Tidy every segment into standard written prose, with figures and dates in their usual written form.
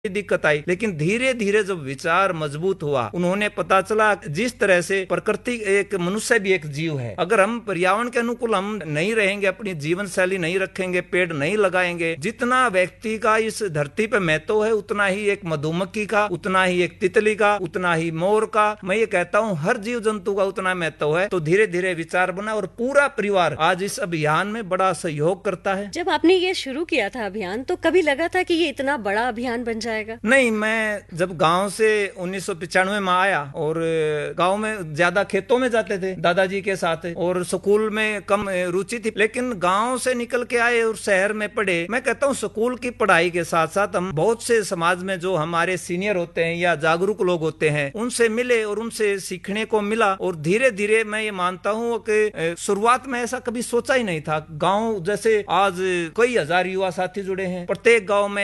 दिक्कत आई, लेकिन धीरे धीरे जब विचार मजबूत हुआ, उन्होंने पता चला जिस तरह से प्रकृति एक मनुष्य भी एक जीव है, अगर हम पर्यावरण के अनुकूल हम नहीं रहेंगे, अपनी जीवन शैली नहीं रखेंगे, पेड़ नहीं लगाएंगे, जितना व्यक्ति का इस धरती पे महत्व है उतना ही एक मधुमक्खी का, उतना ही एक तितली का, उतना ही मोर का, मैं ये कहता हूँ हर जीव जंतु का उतना महत्व है। तो धीरे धीरे विचार बना और पूरा परिवार आज इस अभियान में बड़ा सहयोग करता है। जब आपने ये शुरू किया था अभियान, तो कभी लगा था कि ये इतना बड़ा अभियान बन जाएगा? नहीं, मैं जब गांव से 1995 में आया और गांव में ज्यादा खेतों में जाते थे दादाजी के साथ, और स्कूल में कम रुचि थी, लेकिन गांव से निकल के आए और शहर में पढ़े। मैं कहता हूँ स्कूल की पढ़ाई के साथ साथ हम बहुत से समाज में जो हमारे सीनियर होते हैं या जागरूक लोग होते हैं उनसे मिले और उनसे सीखने को मिला, और धीरे धीरे मैं ये मानता हूँ कि शुरुआत में ऐसा कभी सोचा ही नहीं था। गाँव जैसे आज कई हजार युवा साथी जुड़े हैं, प्रत्येक गाँव में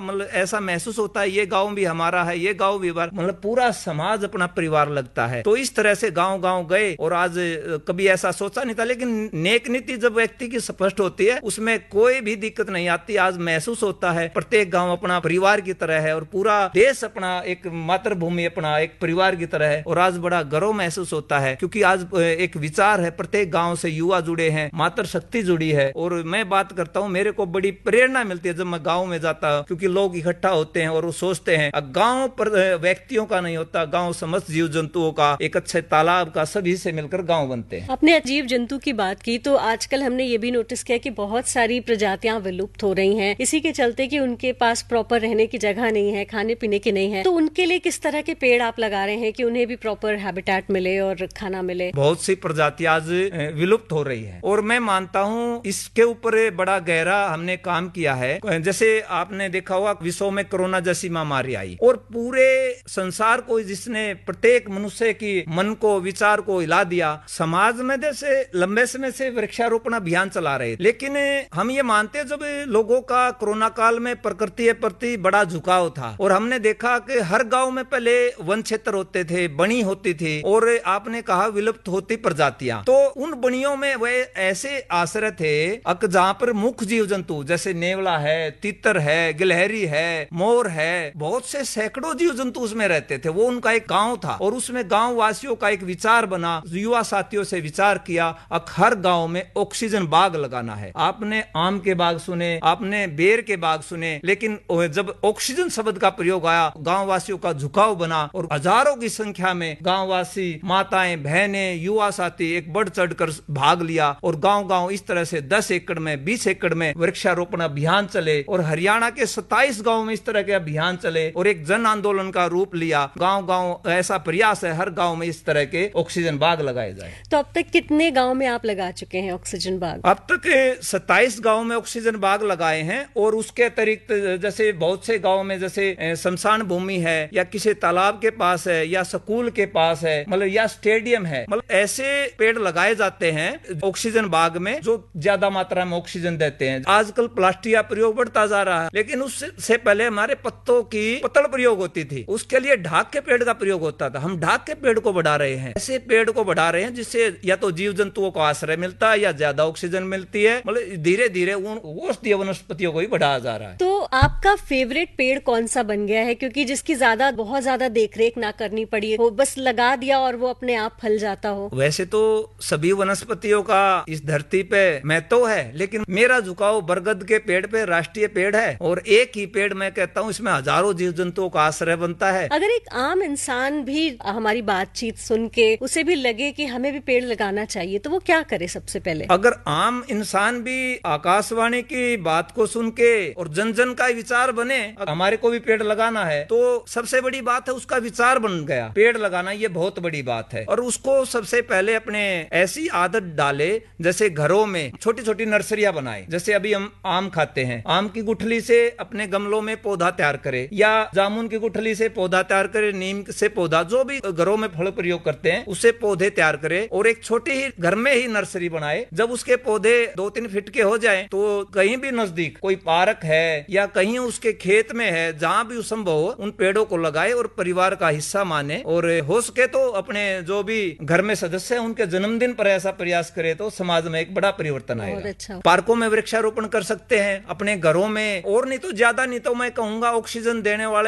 ऐसा महसूस होता है ये गांव भी हमारा है, ये गांव भी पूरा समाज अपना परिवार लगता है। तो इस तरह से गांव गांव गए और आज कभी ऐसा सोचा नहीं था, लेकिन नेक नीति जब व्यक्ति की स्पष्ट होती है उसमें कोई भी दिक्कत नहीं आती। आज महसूस होता है प्रत्येक गांव अपना परिवार की तरह है और पूरा देश अपना एक मातृभूमि अपना एक परिवार की तरह है, और आज बड़ा गर्व महसूस होता है क्योंकि आज एक विचार है, प्रत्येक गाँव से युवा जुड़े हैं, मातृ शक्ति जुड़ी है। और मैं बात करता हूँ, मेरे को बड़ी प्रेरणा मिलती है जब मैं गाँव में जाता हूँ, क्योंकि लोग इकट्ठा होते हैं और वो सोचते हैं गांव पर व्यक्तियों का नहीं होता, गांव समस्त जीव जंतुओं का, एक अच्छे तालाब का, सभी से मिलकर गांव बनते हैं। आपने जीव जंतु की बात की, तो आजकल हमने ये भी नोटिस किया कि बहुत सारी प्रजातियां विलुप्त हो रही हैं, इसी के चलते कि उनके पास प्रॉपर रहने की जगह नहीं है, खाने पीने की नहीं है। तो उनके लिए किस तरह के पेड़ आप लगा रहे हैं कि उन्हें भी प्रॉपर हैबिटेट मिले और खाना मिले? बहुत सी प्रजातियां आज विलुप्त हो रही है और मैं मानता हूँ इसके ऊपर बड़ा गहरा हमने काम किया है। जैसे आपने देखा होगा विश्व में कोरोना जैसी महामारी आई और पूरे संसार को जिसने प्रत्येक मनुष्य की मन को, विचार को हिला दिया। समाज में जैसे लंबे समय से वृक्षारोपण अभियान चला रहे, लेकिन हम ये मानते हैं जब लोगों का कोरोना काल में प्रकृति के प्रति बड़ा झुकाव था और हमने देखा कि हर गांव में पहले वन क्षेत्र होते थे, बनी होती थी, और आपने कहा विलुप्त होती प्रजातियां, तो उन बनियों में वे ऐसे आश्रय थे जहां पर मुख्य जीव जंतु जैसे नेवला है, तितर है, गिलहरी है, मोर है, बहुत से सैकड़ों जीव जंतु उसमें रहते थे। वो उनका एक गांव था और उसमें गांव वासियों का एक विचार बना, युवा साथियों से विचार किया, अब हर गांव में ऑक्सीजन बाग लगाना है। आपने आम के बाग सुने, आपने बेर के बाग सुने, लेकिन जब ऑक्सीजन शब्द का प्रयोग आया गांव वासियों का झुकाव बना और हजारों की संख्या में गांव वासी, माताएं, बहनें, युवा साथी एक बढ़ चढ़कर भाग लिया और गांव गांव इस तरह से 10 एकड़ में, 20 एकड़ में वृक्षारोपण अभियान चले और हरियाणा के 27 गांव में इस तरह के अभियान चले और एक जन आंदोलन का रूप लिया। गांव गांव ऐसा प्रयास है हर गांव में इस तरह के ऑक्सीजन बाग लगाए जाए। तो अब तक कितने गांव में आप लगा चुके हैं ऑक्सीजन बाग? अब तक 27 गांव में ऑक्सीजन बाग लगाए हैं और उसके अतिरिक्त जैसे बहुत से गांव में जैसे शमशान भूमि है या किसी तालाब के पास है या स्कूल के पास है, मतलब या स्टेडियम है, मतलब ऐसे पेड़ लगाए जाते हैं ऑक्सीजन बाग में जो ज्यादा मात्रा में ऑक्सीजन देते हैं। आजकल प्लास्टिक का प्रयोग बढ़ता जा रहा है, लेकिन उससे पहले हमारे पत्तों की पत्तल प्रयोग होती थी, उसके लिए ढाक के पेड़ का प्रयोग होता था। हम ढाक के पेड़ को बढ़ा रहे हैं, ऐसे पेड़ को बढ़ा रहे हैं जिससे या तो जीव जंतुओं को आश्रय मिलता है या ज्यादा ऑक्सीजन मिलती है, मतलब धीरे धीरे औषधीय वनस्पतियों को भी बढ़ाया जा रहा है। तो आपका फेवरेट पेड़ कौन सा बन गया है, क्योंकि जिसकी बहुत ज्यादा देखरेख ना करनी पड़ी हो, बस लगा दिया और वो अपने आप फल जाता हो? वैसे तो सभी वनस्पतियों का इस धरती पे महत्व है, लेकिन मेरा झुकाव बरगद के पेड़ पे, राष्ट्रीय पेड़ है और एक ही पेड़ मैं कहता हूँ इसमें हजारों जीव जंतुओं का आश्रय बनता है। अगर एक आम इंसान भी हमारी बातचीत सुन के उसे भी लगे कि हमें भी पेड़ लगाना चाहिए, तो वो क्या करे सबसे पहले? अगर आम इंसान भी आकाशवाणी की बात को सुन के और जन जन का विचार बने हमारे को भी पेड़ लगाना है, तो सबसे बड़ी बात है उसका विचार बन गया। पेड़ लगाना ये बहुत बड़ी बात है और उसको सबसे पहले अपने ऐसी आदत डाले जैसे घरों में छोटी छोटी नर्सरियां बनाए। जैसे अभी हम आम खाते हैं, आम की गुठली से अपने गमलों में पौधा तैयार करे या जामुन की गुठली से पौधा तैयार करे, नीम से पौधा, जो भी घरों में फल प्रयोग करते हैं उससे पौधे तैयार करे और एक छोटी ही घर में ही नर्सरी बनाए। जब उसके पौधे 2-3 फीट के हो जाएं तो कहीं भी नजदीक कोई पार्क है या कहीं उसके खेत में है, जहां भी संभव हो उन पेड़ों को लगाए और परिवार का हिस्सा माने, और हो सके तो अपने जो भी घर में सदस्य है उनके जन्मदिन पर ऐसा प्रयास करे तो समाज में एक बड़ा परिवर्तन आएगा। अच्छा। पार्कों में वृक्षारोपण कर सकते हैं अपने घरों में, और नहीं तो ज्यादा नहीं तो मैं कहूंगा ऑक्सीजन देने वाले